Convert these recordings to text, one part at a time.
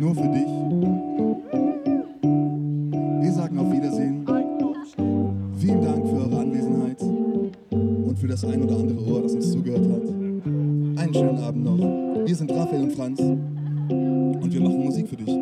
nur für dich. Wir sagen auf Wiedersehen. Vielen Dank für eure Anwesenheit und für das ein oder andere Ohr, das uns zugehört hat. Einen schönen Abend noch. Wir sind Raphael und Franz und wir machen Musik für dich.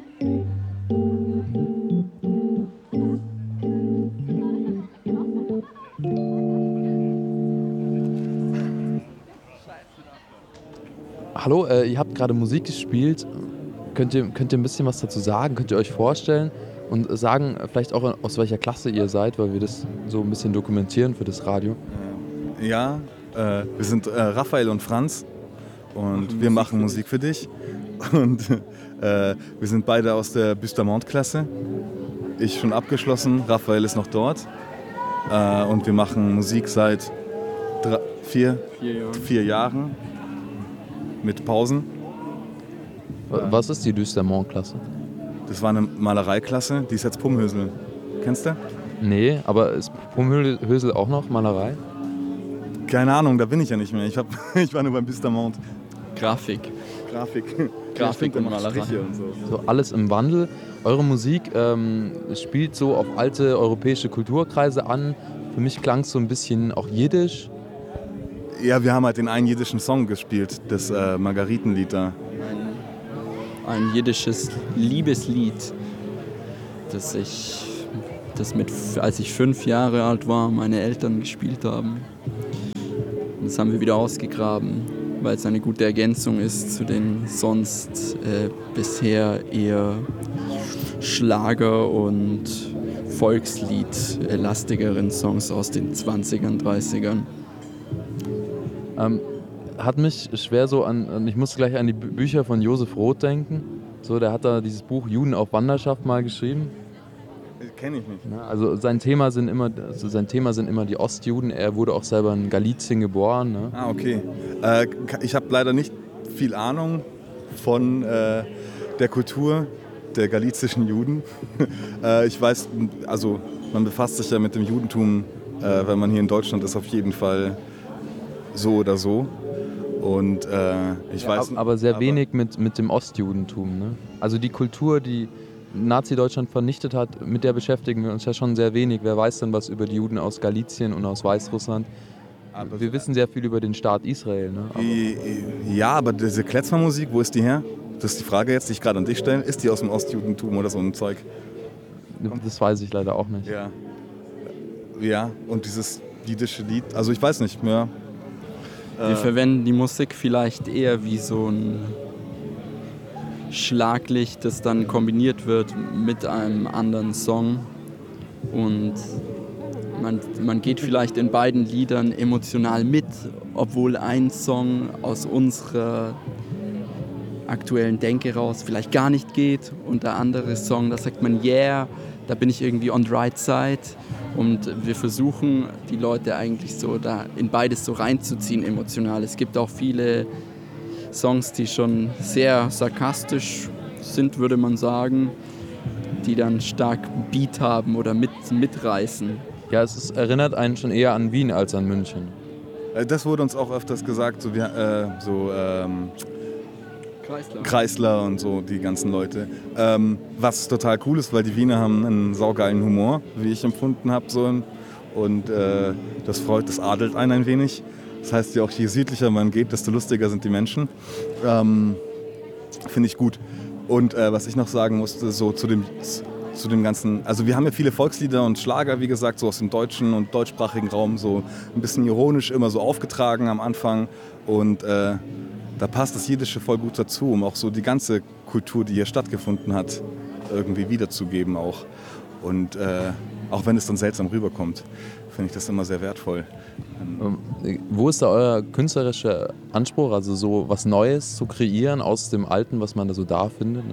Hallo, ihr habt gerade Musik gespielt. Könnt ihr ein bisschen was dazu sagen? Könnt ihr euch vorstellen und sagen vielleicht auch, aus welcher Klasse ihr seid, weil wir das so ein bisschen dokumentieren für das Radio? Ja, wir sind Raphael und Franz und wir machen Musik für dich. Und wir sind beide aus der Bustamante-Klasse. Ich schon abgeschlossen, Raphael ist noch dort. Und wir machen Musik seit 4 Jahren. Mit Pausen. Was ist die Düstermont-Klasse? Das war eine Malereiklasse, die ist jetzt Pumhösel. Kennst du? Nee, aber ist Pumhösel auch noch Malerei? Keine Ahnung, da bin ich ja nicht mehr. Ich war nur beim Bustamante. Grafik Grafik und Malerei Malerei. und so. So alles im Wandel. Eure Musik spielt so auf alte europäische Kulturkreise an. Für mich klang es so ein bisschen auch jiddisch. Ja, wir haben halt den einen jiddischen Song gespielt, das Margaritenlied da. Ein jiddisches Liebeslied, als ich 5 Jahre alt war, meine Eltern gespielt haben. Und das haben wir wieder ausgegraben, weil es eine gute Ergänzung ist zu den sonst bisher eher Schlager- und Volkslied-lastigeren Songs aus den 20ern, 30ern. Hat mich schwer so ich musste gleich an die Bücher von Josef Roth denken. So, der hat da dieses Buch Juden auf Wanderschaft mal geschrieben. Kenne ich nicht. Ja, also sein Thema sind immer die Ostjuden. Er wurde auch selber in Galizien geboren. Ne? Ah, okay. Ich habe leider nicht viel Ahnung von der Kultur der galizischen Juden. Ich weiß, also man befasst sich ja mit dem Judentum, wenn man hier in Deutschland ist, auf jeden Fall so oder so. Und ich weiß. Aber sehr wenig mit dem Ostjudentum. Ne? Also die Kultur, die Nazi-Deutschland vernichtet hat, mit der beschäftigen wir uns ja schon sehr wenig. Wer weiß denn was über die Juden aus Galizien und aus Weißrussland? Aber wir wissen sehr viel über den Staat Israel. Ne? Ja, aber diese Klezmer-Musik, wo ist die her? Das ist die Frage jetzt, die ich gerade an dich stelle. Ist die aus dem Ostjudentum oder so ein Zeug? Das weiß ich leider auch nicht. Ja, und dieses jiddische Lied, also ich weiß nicht mehr. Wir verwenden die Musik vielleicht eher wie so ein Schlaglicht, das dann kombiniert wird mit einem anderen Song. Und man geht vielleicht in beiden Liedern emotional mit, obwohl ein Song aus unserer aktuellen Denke raus vielleicht gar nicht geht und der andere Song, da sagt man yeah, da bin ich irgendwie on the right side. Und wir versuchen, die Leute eigentlich so da in beides so reinzuziehen emotional. Es gibt auch viele Songs, die schon sehr sarkastisch sind, würde man sagen, die dann stark Beat haben oder mitreißen. Ja, erinnert einen schon eher an Wien als an München. Das wurde uns auch öfters gesagt, Kreisler und so, die ganzen Leute. Was total cool ist, weil die Wiener haben einen saugeilen Humor, wie ich empfunden habe. So. Und das adelt einen ein wenig. Das heißt ja auch, je südlicher man geht, desto lustiger sind die Menschen. Finde ich gut. Und was ich noch sagen musste, so zu dem ganzen, also wir haben ja viele Volkslieder und Schlager, wie gesagt, so aus dem deutschen und deutschsprachigen Raum, so ein bisschen ironisch immer so aufgetragen am Anfang. Und da passt das Jiddische voll gut dazu, um auch so die ganze Kultur, die hier stattgefunden hat, irgendwie wiederzugeben auch. Und auch wenn es dann seltsam rüberkommt, finde ich das immer sehr wertvoll. Wo ist da euer künstlerischer Anspruch, also so was Neues zu kreieren aus dem Alten, was man da so da findet? Ne?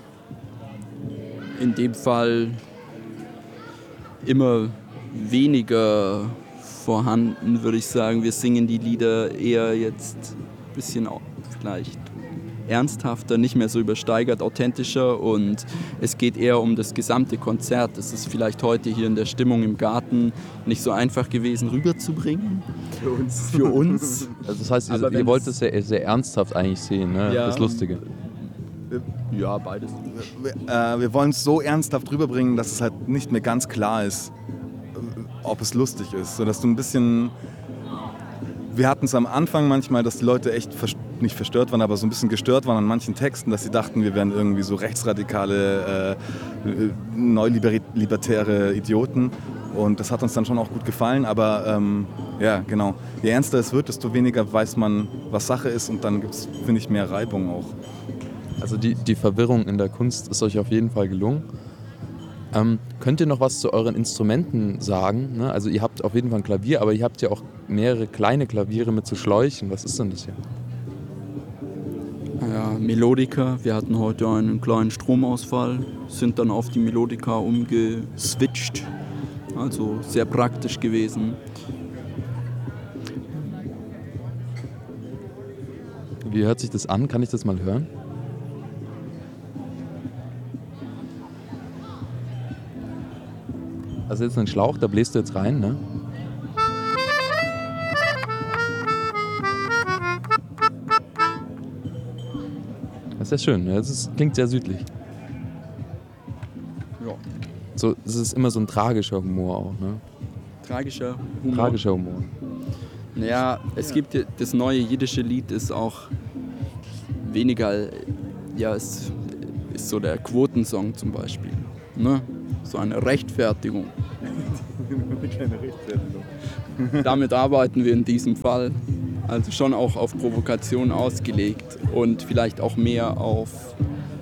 In dem Fall immer weniger vorhanden, würde ich sagen. Wir singen die Lieder eher jetzt ein bisschen vielleicht ernsthafter, nicht mehr so übersteigert, authentischer und es geht eher um das gesamte Konzert. Es ist vielleicht heute hier in der Stimmung im Garten nicht so einfach gewesen rüberzubringen. Für uns. Also das heißt, ihr wollt es sehr, sehr ernsthaft eigentlich sehen, ne? Ja, das Lustige. Ja, beides. Wir wollen es so ernsthaft rüberbringen, dass es halt nicht mehr ganz klar ist, ob es lustig ist. Sodass du ein bisschen... Wir hatten es am Anfang manchmal, dass die Leute echt nicht verstört waren, aber so ein bisschen gestört waren an manchen Texten, dass sie dachten, wir wären irgendwie so rechtsradikale, neolibertäre Idioten. Und das hat uns dann schon auch gut gefallen, aber ja, genau. Je ernster es wird, desto weniger weiß man, was Sache ist, und dann gibt es, finde ich, mehr Reibung auch. Also die Verwirrung in der Kunst ist euch auf jeden Fall gelungen. Könnt ihr noch was zu euren Instrumenten sagen? Ne? Also ihr habt auf jeden Fall ein Klavier, aber ihr habt ja auch mehrere kleine Klaviere mit so Schläuchen. Was ist denn das hier? Ja, Melodica. Wir hatten heute einen kleinen Stromausfall, sind dann auf die Melodica umgeswitcht. Also sehr praktisch gewesen. Wie hört sich das an? Kann ich das mal hören? Also jetzt ein Schlauch, da bläst du jetzt rein, ne? Das ist ja schön, ne? Klingt sehr südlich. Ja. So, es ist immer so ein tragischer Humor auch, ne? Tragischer Humor. Tragischer Humor. Naja, es gibt das neue jiddische Lied, ist auch weniger, ja, es ist so der Quotensong zum Beispiel. Ne? So eine Rechtfertigung. Keine Rechtfertigung. Damit arbeiten wir in diesem Fall. Also schon auch auf Provokation ausgelegt und vielleicht auch mehr auf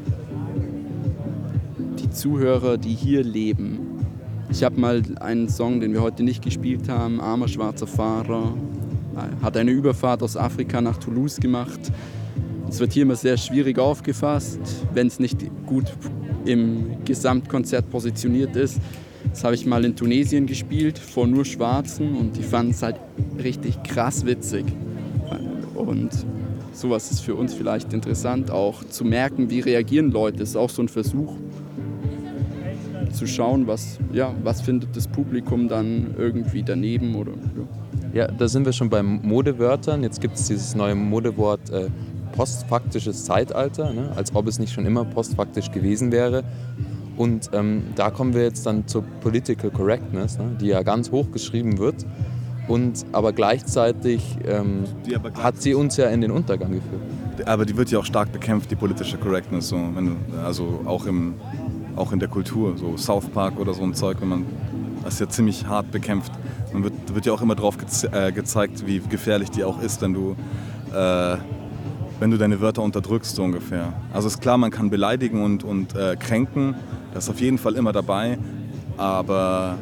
die Zuhörer, die hier leben. Ich habe mal einen Song, den wir heute nicht gespielt haben, Armer schwarzer Fahrer, hat eine Überfahrt aus Afrika nach Toulouse gemacht. Es wird hier immer sehr schwierig aufgefasst, wenn es nicht gut im Gesamtkonzert positioniert ist. Das habe ich mal in Tunesien gespielt, vor nur Schwarzen, und die fanden es halt richtig krass witzig. Und sowas ist für uns vielleicht interessant, auch zu merken, wie reagieren Leute. Das ist auch so ein Versuch, zu schauen, was findet das Publikum dann irgendwie daneben. Oder, Ja, da sind wir schon bei Modewörtern. Jetzt gibt es dieses neue Modewort postfaktisches Zeitalter, ne? Als ob es nicht schon immer postfaktisch gewesen wäre. Und da kommen wir jetzt dann zur Political Correctness, ne? Die ja ganz hoch geschrieben wird. Aber gleichzeitig hat sie uns ja in den Untergang geführt. Aber die wird ja auch stark bekämpft, die politische Correctness. So, also auch in der Kultur, so South Park oder so ein Zeug, das ist ja ziemlich hart bekämpft. Man wird ja auch immer drauf gezeigt, wie gefährlich die auch ist, wenn du deine Wörter unterdrückst, so ungefähr. Also ist klar, man kann beleidigen und kränken, das ist auf jeden Fall immer dabei, aber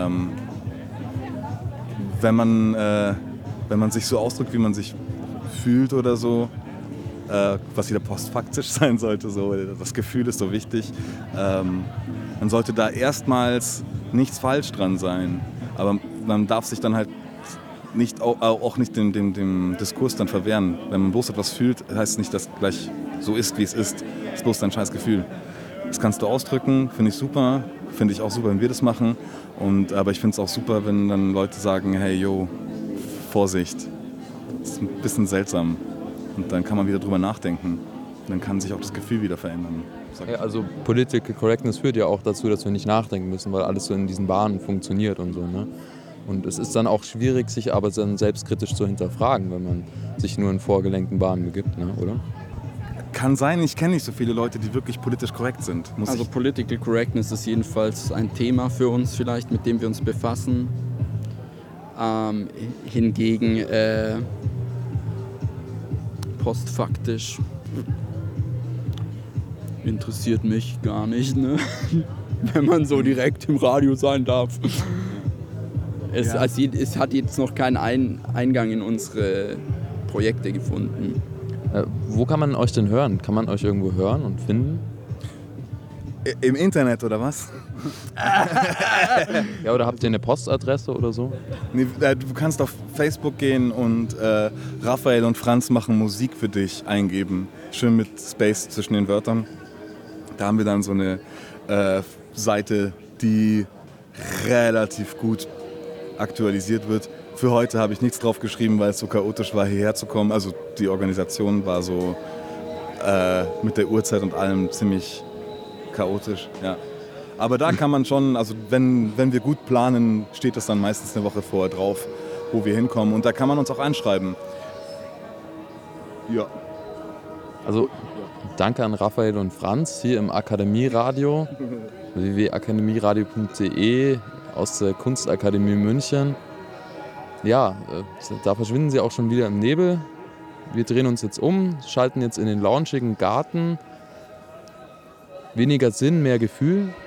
wenn man sich so ausdrückt, wie man sich fühlt oder so, was wieder postfaktisch sein sollte, so, das Gefühl ist so wichtig, dann sollte da erstmals nichts falsch dran sein, aber man darf sich dann halt auch nicht dem Diskurs dann verwehren. Wenn man bloß etwas fühlt, heißt es nicht, dass gleich so ist, wie es ist. Es ist bloß dein scheiß Gefühl. Das kannst du ausdrücken, finde ich super. Finde ich auch super, wenn wir das machen. Aber ich finde es auch super, wenn dann Leute sagen, hey, yo, Vorsicht. Das ist ein bisschen seltsam. Und dann kann man wieder drüber nachdenken. Dann kann sich auch das Gefühl wieder verändern. Ja, also Political Correctness führt ja auch dazu, dass wir nicht nachdenken müssen, weil alles so in diesen Bahnen funktioniert und so, ne? Und es ist dann auch schwierig, sich aber dann selbstkritisch zu hinterfragen, wenn man sich nur in vorgelenkten Bahnen begibt, ne? Oder? Kann sein, ich kenne nicht so viele Leute, die wirklich politisch korrekt sind. Also Political Correctness ist jedenfalls ein Thema für uns vielleicht, mit dem wir uns befassen. Hingegen postfaktisch interessiert mich gar nicht, ne? Wenn man so direkt im Radio sein darf. Es hat jetzt noch keinen Eingang in unsere Projekte gefunden. Wo kann man euch denn hören? Kann man euch irgendwo hören und finden? Im Internet oder was? Ja, oder habt ihr eine Postadresse oder so? Nee, du kannst auf Facebook gehen und Raphael und Franz machen Musik für dich eingeben. Schön mit Space zwischen den Wörtern. Da haben wir dann so eine Seite, die relativ gut aktualisiert wird. Für heute habe ich nichts drauf geschrieben, weil es so chaotisch war, hierher zu kommen. Also die Organisation war so mit der Uhrzeit und allem ziemlich chaotisch. Ja. Aber da kann man schon, also wenn wir gut planen, steht das dann meistens eine Woche vorher drauf, wo wir hinkommen. Und da kann man uns auch anschreiben. Ja. Also danke an Raphael und Franz hier im Akademieradio, www.akademieradio.de aus der Kunstakademie München. Ja, da verschwinden sie auch schon wieder im Nebel. Wir drehen uns jetzt um, schalten jetzt in den launchigen Garten. Weniger Sinn, mehr Gefühl.